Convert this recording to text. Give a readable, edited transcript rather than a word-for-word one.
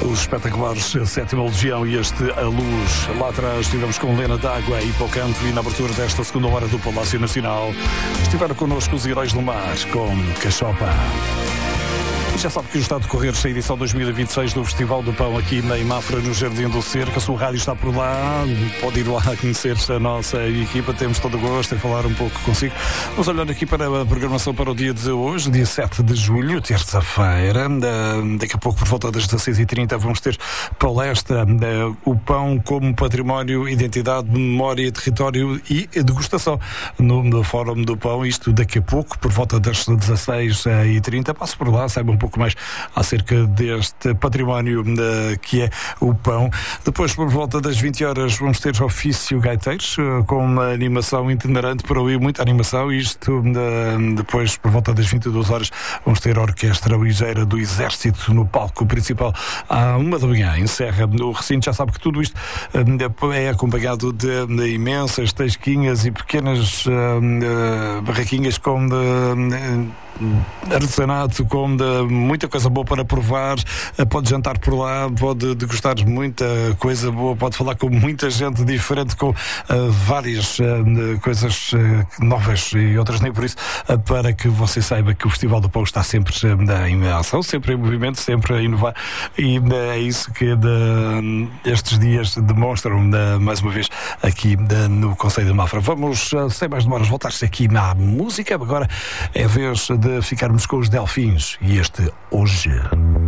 os espetaculares Sétima Legião e este A Luz. Lá atrás estivemos com Lena D'Água e Hipocanto, e na abertura desta segunda hora do Palácio Nacional estiveram connosco os Heróis do Mar com Cachopa. E já sabe que está a decorrer a edição 2026 do Festival do Pão aqui na Mafra, no Jardim do Cerco. A sua rádio está por lá, pode ir lá conhecer a nossa equipa, temos todo o gosto em falar um pouco consigo. Vamos olhar aqui para a programação para o dia de hoje, dia 7 de julho, terça-feira. Daqui a pouco, por volta das 16h30, vamos ter palestra O Pão como Património, Identidade, Memória, Território e Degustação no Fórum do Pão. Isto daqui a pouco, por volta das 16h30. Passo por lá, saiba um pouco mais acerca deste património que é o pão. Depois, por volta das 20 horas, vamos ter ofício gaiteiros com uma animação itinerante para ouvir, muita animação. Isto depois, por volta das 22 horas, vamos ter a Orquestra Ligeira do Exército no palco principal à 1 da manhã. Encerra o recinto. Já sabe que tudo isto é acompanhado de imensas tasquinhas e pequenas barraquinhas com artesanato, com muita coisa boa para provar. Pode jantar por lá, pode degustar muita coisa boa, pode falar com muita gente diferente, com várias coisas novas e outras nem por isso, para que você saiba que o Festival do Pão está sempre em ação, sempre em movimento, sempre a inovar, e é isso que estes dias demonstram mais uma vez aqui no Conselho de Mafra. Vamos, sem mais demoras, voltar-se aqui na música. Agora é a vez de ficarmos com os Delfins e este Hoje.